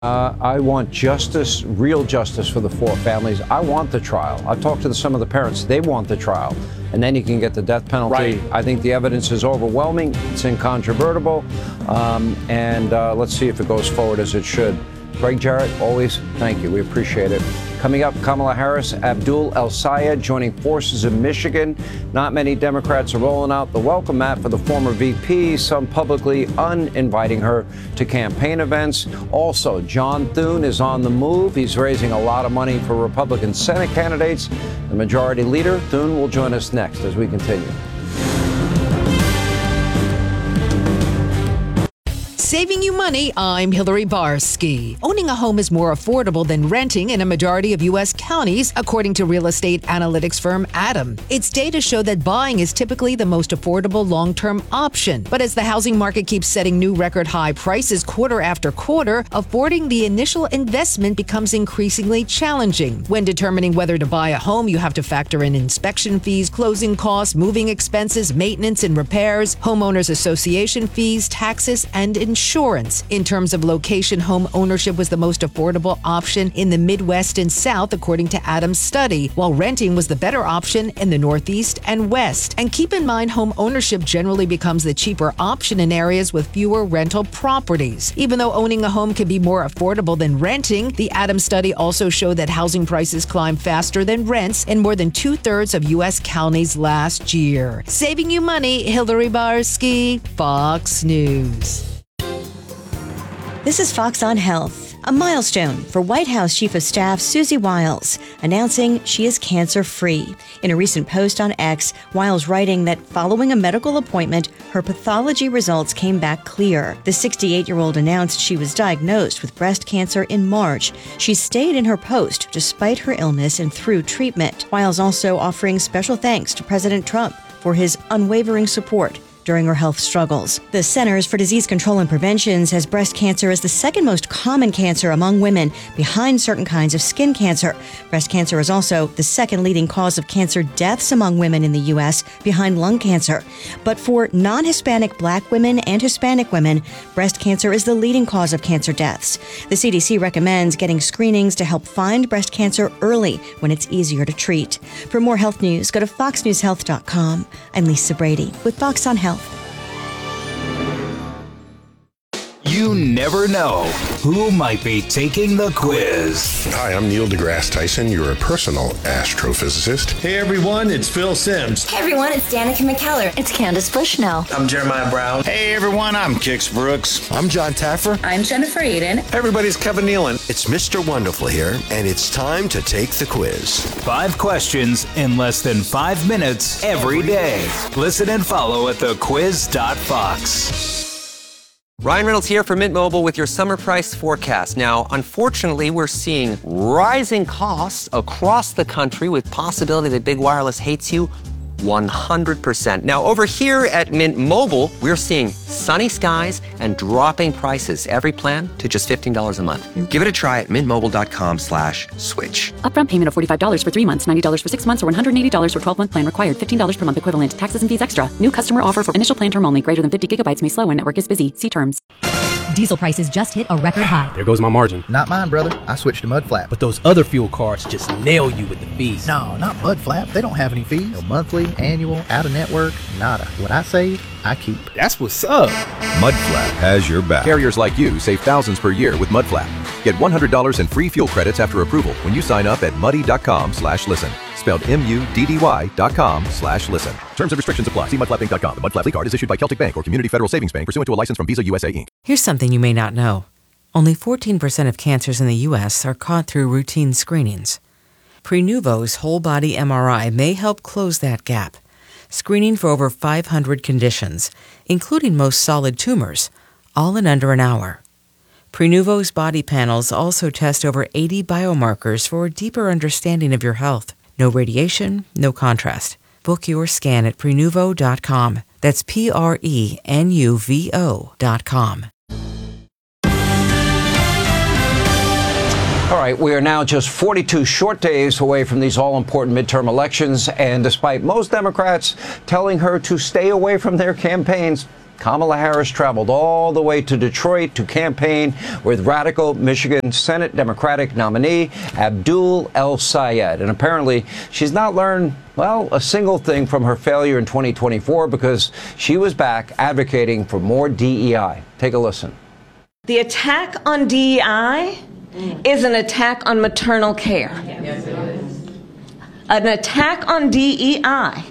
I want justice, real justice for the four families. I want the trial. I've talked to some of the parents. They want the trial. And then you can get the death penalty. Right. I think the evidence is overwhelming. It's incontrovertible. Let's see if it goes forward as it should. Greg Jarrett, always thank you. We appreciate it. Coming up, Kamala Harris, Abdul El-Sayed joining forces in Michigan. Not many Democrats are rolling out the welcome mat for the former VP, some publicly uninviting her to campaign events. Also, John Thune is on the move. He's raising a lot of money for Republican Senate candidates. The majority leader, Thune, will join us next as we continue. Saving you money, I'm Hillary Barsky. Owning a home is more affordable than renting in a majority of U.S. counties, according to real estate analytics firm Adam. Its data show that buying is typically the most affordable long-term option. But as the housing market keeps setting new record high prices quarter after quarter, affording the initial investment becomes increasingly challenging. When determining whether to buy a home, you have to factor in inspection fees, closing costs, moving expenses, maintenance and repairs, homeowners association fees, taxes, and insurance. In terms of location, home ownership was the most affordable option in the Midwest and South, according to Adam's study, while renting was the better option in the Northeast and West. And keep in mind, home ownership generally becomes the cheaper option in areas with fewer rental properties. Even though owning a home can be more affordable than renting, the Adams study also showed that housing prices climbed faster than rents in more than 2/3 of U.S. counties last year. Saving you money, Hillary Barsky, Fox News. This is Fox on Health, a milestone for White House Chief of Staff Susie Wiles, announcing she is cancer-free. In a recent post on X, Wiles writing that following a medical appointment, her pathology results came back clear. The 68-year-old announced she was diagnosed with breast cancer in March. She stayed in her post despite her illness and through treatment. Wiles also offering special thanks to President Trump for his unwavering support during her health struggles. The Centers for Disease Control and Prevention says breast cancer is the second most common cancer among women, behind certain kinds of skin cancer. Breast cancer is also the second leading cause of cancer deaths among women in the U.S., behind lung cancer. But for non-Hispanic Black women and Hispanic women, breast cancer is the leading cause of cancer deaths. The CDC recommends getting screenings to help find breast cancer early when it's easier to treat. For more health news, go to foxnewshealth.com. I'm Lisa Brady with Fox on Health. You never know who might be taking the quiz. Hi, I'm Neil deGrasse Tyson, your personal astrophysicist. Hey everyone, it's Phil Simms. Hey everyone, it's Danica McKellar. It's Candace Bushnell. I'm Jeremiah Brown. Hey everyone, I'm Kix Brooks. I'm John Taffer. I'm Jennifer Aiden. Hey everybody's Kevin Nealon. It's Mr. Wonderful here, and it's time to take the quiz. 5 questions in less than 5 minutes every day. Listen and follow at thequiz.fox. Ryan Reynolds here for Mint Mobile with your summer price forecast. Now, unfortunately, we're seeing rising costs across the country with possibility that big wireless hates you 100%. Now, over here at Mint Mobile, we're seeing sunny skies and dropping prices. Every plan to just $15 a month. Give it a try at mintmobile.com/switch. Upfront payment of $45 for 3 months, $90 for 6 months, or $180 for 12-month plan required. $15 per month equivalent. Taxes and fees extra. New customer offer for initial plan term only. Greater than 50 gigabytes may slow when network is busy. See terms. Diesel prices just hit a record high. There goes my margin. Not mine, brother. I switched to Mudflap. But those other fuel cards just nail you with the fees. No, not Mudflap. They don't have any fees. No monthly, annual, out-of-network, nada. What I save, I keep. That's what's up. Mudflap has your back. Carriers like you save thousands per year with Mudflap. Get $100 in free fuel credits after approval when you sign up at muddy.com/listen. Spelled MUDDY.com/listen. Terms and restrictions apply. See mudflappinc.com. The Mudflap card is issued by Celtic Bank or Community Federal Savings Bank pursuant to a license from Visa USA Inc. Here's something you may not know. Only 14% of cancers in the U.S. are caught through routine screenings. Prenuvo's whole body MRI may help close that gap, screening for over 500 conditions, including most solid tumors, all in under an hour. Prenuvo's body panels also test over 80 biomarkers for a deeper understanding of your health. No radiation, no contrast. Book your scan at Prenuvo.com. That's Prenuvo.com. All right, we are now just 42 short days away from these all-important midterm elections, and despite most Democrats telling her to stay away from their campaigns, Kamala Harris traveled all the way to Detroit to campaign with radical Michigan Senate Democratic nominee Abdul El-Sayed. And apparently she's not learned, well, a single thing from her failure in 2024 because she was back advocating for more DEI. Take a listen. The attack on DEI is an attack on maternal care. Yes, it is. An attack on DEI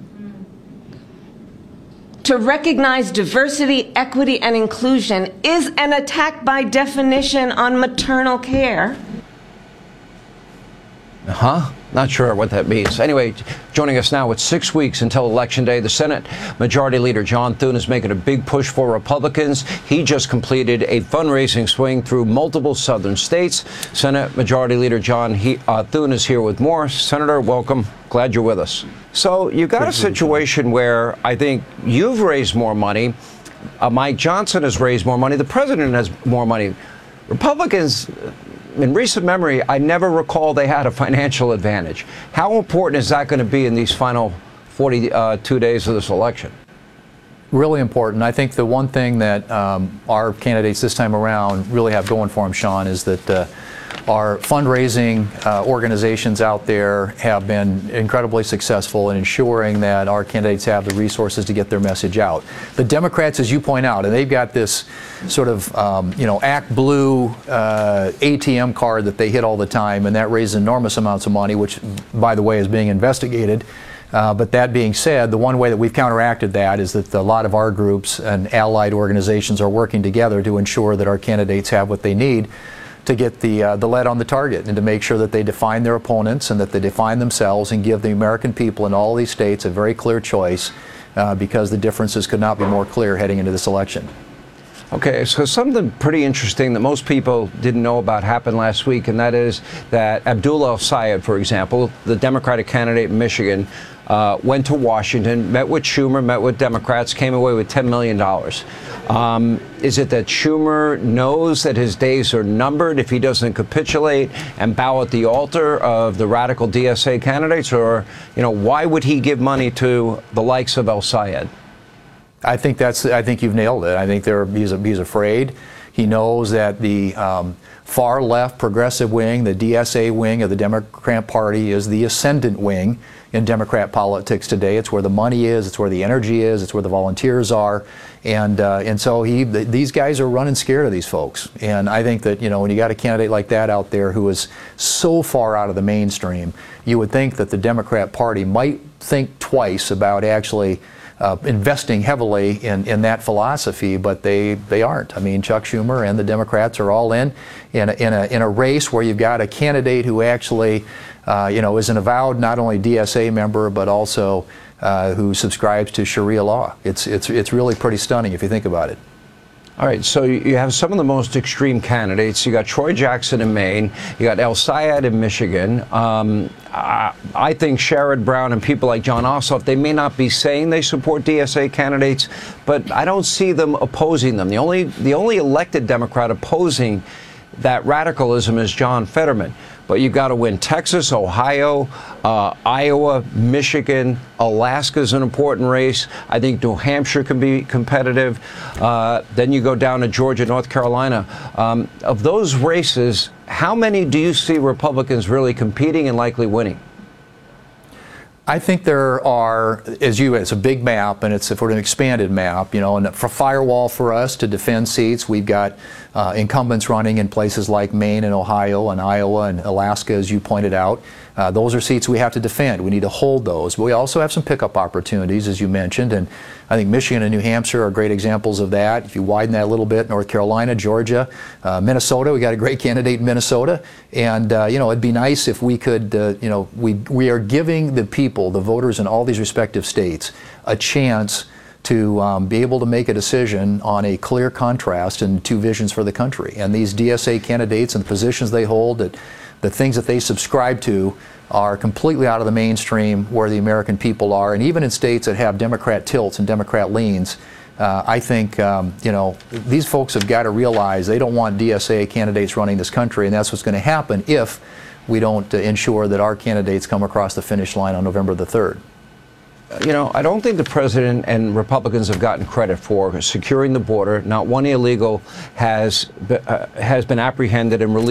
to recognize diversity, equity, and inclusion is an attack by definition on maternal care. Not sure what that means. Anyway, joining us now with 6 weeks until Election Day, the Senate Majority Leader John Thune is making a big push for Republicans. He just completed a fundraising swing through multiple southern states. Senate Majority Leader John Thune is here with more. Senator, welcome. Glad you're with us. So you got a situation where I think you've raised more money. Mike Johnson has raised more money. The president has more money. Republicans, in recent memory, I never recall they had a financial advantage. How important is that going to be in these final 42 days of this election? Really important. I think the one thing that our candidates this time around really have going for them, Sean, is that our fundraising organizations out there have been incredibly successful in ensuring that our candidates have the resources to get their message out. The Democrats, as you point out, and they've got this sort of, Act Blue ATM card that they hit all the time, and that raises enormous amounts of money, which, by the way, is being investigated. But that being said, the one way that we've counteracted that is that a lot of our groups and allied organizations are working together to ensure that our candidates have what they need to get the lead on the target and to make sure that they define their opponents and that they define themselves and give the American people in all these states a very clear choice because the differences could not be more clear heading into this election. Okay, so something pretty interesting that most people didn't know about happened last week, and that is that Abdul El-Sayed, for example, the Democratic candidate in Michigan, went to Washington, met with Schumer, met with Democrats, came away with $10 million. Is it that Schumer knows that his days are numbered if he doesn't capitulate and bow at the altar of the radical DSA candidates? Or, why would he give money to the likes of El-Sayed? I think you've nailed it. I think he's afraid. He knows that the far left progressive wing, the DSA wing of the Democrat Party, is the ascendant wing in Democrat politics today. It's where the money is, it's where the energy is, it's where the volunteers are, and so these guys are running scared of these folks. And I think that when you got a candidate like that out there who is so far out of the mainstream, you would think that the Democrat Party might think twice about actually investing heavily in that philosophy, but they aren't. I mean, Chuck Schumer and the Democrats are all in a race where you've got a candidate who actually, is an avowed not only DSA member but also who subscribes to Sharia law. It's really pretty stunning if you think about it. All right, so you have some of the most extreme candidates. You got Troy Jackson in Maine. You got El-Sayed in Michigan. I think Sherrod Brown and people like Jon Ossoff, they may not be saying they support DSA candidates, but I don't see them opposing them. The only elected Democrat opposing that radicalism is John Fetterman. But you've got to win Texas, Ohio, Iowa, Michigan. Alaska's an important race. I think New Hampshire can be competitive. Then you go down to Georgia, North Carolina. Of those races, how many do you see Republicans really competing and likely winning? I think there are, it's a big map, and it's for an expanded map, and for firewall for us to defend seats, we've got incumbents running in places like Maine and Ohio and Iowa and Alaska, as you pointed out. Those are seats we have to defend. We need to hold those. But we also have some pickup opportunities, as you mentioned, and I think Michigan and New Hampshire are great examples of that. If you widen that a little bit, North Carolina, Georgia, Minnesota, we got a great candidate in Minnesota, and it'd be nice if we could, we are giving the people, the voters in all these respective states, a chance to be able to make a decision on a clear contrast and two visions for the country. And these DSA candidates and the positions they hold, the things that they subscribe to, are completely out of the mainstream where the American people are. And even in states that have Democrat tilts and Democrat leans, I think these folks have got to realize they don't want DSA candidates running this country, and that's what's going to happen if we don't ensure that our candidates come across the finish line on November the 3rd. I don't think the president and Republicans have gotten credit for securing the border. Not one illegal has been apprehended and released.